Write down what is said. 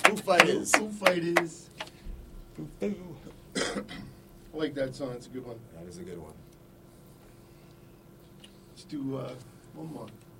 Foo Fighters. Foo Fighters. Foo. I like that song. It's a good one. That is a good one. Let's do one more.